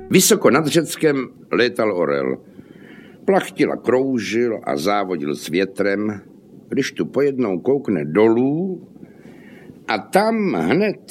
Vysoko nad Řeckem létal orel. Plachtil a kroužil a závodil s větrem, když tu pojednou koukne dolů a tam hned